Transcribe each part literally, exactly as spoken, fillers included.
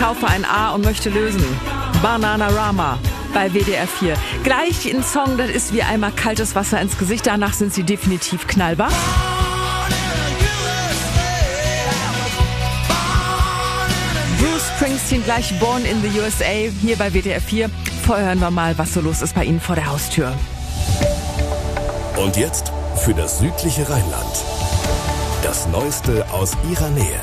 kaufe ein A und möchte lösen. Bananarama bei W D R vier. Gleich ein Song, das ist wie einmal kaltes Wasser ins Gesicht. Danach sind sie definitiv knallbar. Bruce Springsteen gleich Born in the U S A hier bei W D R vier. Vorher hören wir mal, was so los ist bei Ihnen vor der Haustür. Und jetzt für das südliche Rheinland. Das Neueste aus Ihrer Nähe.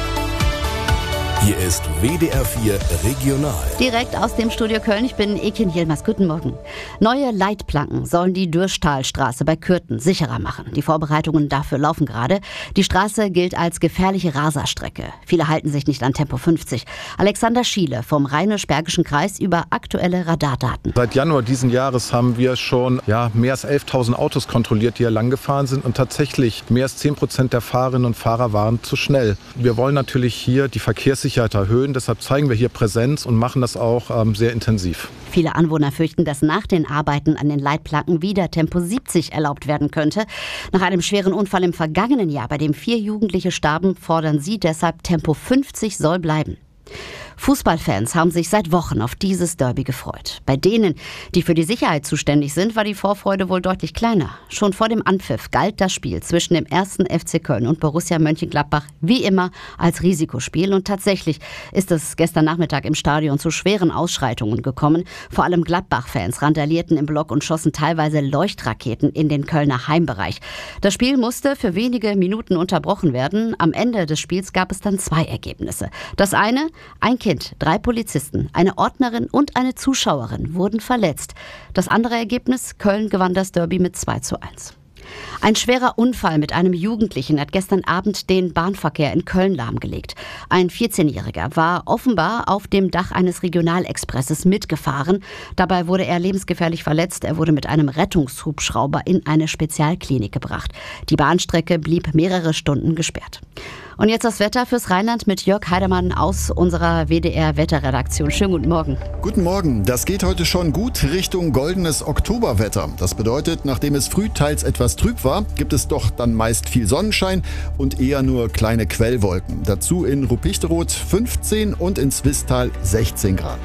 Hier ist W D R vier Regional. Direkt aus dem Studio Köln, ich bin Ekin Yilmaz. Guten Morgen. Neue Leitplanken sollen die Dürschtalstraße bei Kürten sicherer machen. Die Vorbereitungen dafür laufen gerade. Die Straße gilt als gefährliche Raserstrecke. Viele halten sich nicht an Tempo fünfzig. Alexander Schiele vom Rheinisch-Bergischen Kreis über aktuelle Radardaten. Seit Januar diesen Jahres haben wir schon ja, mehr als elftausend Autos kontrolliert, die hier lang gefahren sind. Und tatsächlich mehr als zehn Prozent der Fahrerinnen und Fahrer waren zu schnell. Wir wollen natürlich hier die Verkehrssicherheit erhöhen. Deshalb zeigen wir hier Präsenz und machen das auch ähm, sehr intensiv. Viele Anwohner fürchten, dass nach den Arbeiten an den Leitplanken wieder Tempo siebzig erlaubt werden könnte. Nach einem schweren Unfall im vergangenen Jahr, bei dem vier Jugendliche starben, fordern sie deshalb, Tempo fünfzig soll bleiben. Fußballfans haben sich seit Wochen auf dieses Derby gefreut. Bei denen, die für die Sicherheit zuständig sind, war die Vorfreude wohl deutlich kleiner. Schon vor dem Anpfiff galt das Spiel zwischen dem ersten F C Köln und Borussia Mönchengladbach wie immer als Risikospiel. Und tatsächlich ist es gestern Nachmittag im Stadion zu schweren Ausschreitungen gekommen. Vor allem Gladbach-Fans randalierten im Block und schossen teilweise Leuchtraketen in den Kölner Heimbereich. Das Spiel musste für wenige Minuten unterbrochen werden. Am Ende des Spiels gab es dann zwei Ergebnisse. Das eine, ein Kind, drei Polizisten, eine Ordnerin und eine Zuschauerin wurden verletzt. Das andere Ergebnis, Köln gewann das Derby mit zwei zu eins. Ein schwerer Unfall mit einem Jugendlichen hat gestern Abend den Bahnverkehr in Köln lahmgelegt. Ein vierzehnjähriger war offenbar auf dem Dach eines Regionalexpresses mitgefahren. Dabei wurde er lebensgefährlich verletzt. Er wurde mit einem Rettungshubschrauber in eine Spezialklinik gebracht. Die Bahnstrecke blieb mehrere Stunden gesperrt. Und jetzt das Wetter fürs Rheinland mit Jörg Heidemann aus unserer W D R-Wetterredaktion. Schönen guten Morgen. Guten Morgen. Das geht heute schon gut Richtung goldenes Oktoberwetter. Das bedeutet, nachdem es früh teils etwas trüb war, gibt es doch dann meist viel Sonnenschein und eher nur kleine Quellwolken. Dazu in Ruppichteroth fünfzehn und in Zwistal sechzehn Grad.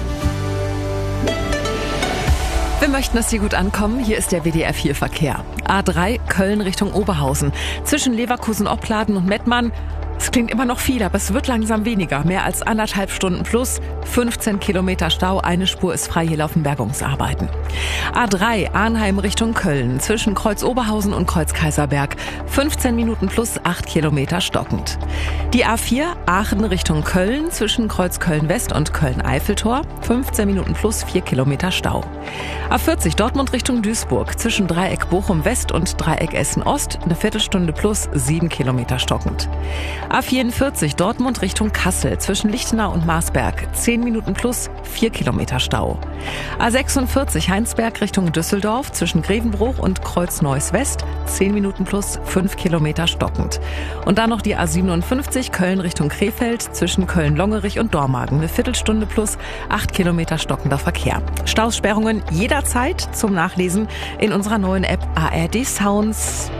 Wir möchten, dass Sie gut ankommen. Hier ist der W D R vier Verkehr. A drei Köln Richtung Oberhausen. Zwischen Leverkusen-Opladen und Mettmann. Es klingt immer noch viel, aber es wird langsam weniger. Mehr als anderthalb Stunden plus, fünfzehn Kilometer Stau. Eine Spur ist frei, hier laufen Bergungsarbeiten. A drei Arnheim Richtung Köln. Zwischen Kreuz Oberhausen und Kreuz Kaiserberg. fünfzehn Minuten plus, acht Kilometer stockend. Die A vier Aachen Richtung Köln. Zwischen Kreuz Köln-West und Köln-Eiffeltor. fünfzehn Minuten plus, vier Kilometer Stau. A vierzig Dortmund Richtung Duisburg. Zwischen Dreieck Bochum-West und Dreieck Essen-Ost. Eine Viertelstunde plus, sieben Kilometer stockend. A vierundvierzig Dortmund Richtung Kassel. Zwischen Lichtenau und Marsberg. zehn Minuten plus, vier Kilometer Stau. A sechsundvierzig Heinsberg Richtung Düsseldorf. Zwischen Grevenbruch und Kreuz-Neuss-West. zehn Minuten plus, fünf Kilometer stockend. Und dann noch die A siebenundfünfzig Köln Richtung Krefeld. Zwischen Köln-Longerich und Dormagen. Eine Viertelstunde plus, acht Kilometer stockender Verkehr. Staussperrungen jederzeit zum Nachlesen in unserer neuen App A R D Sounds.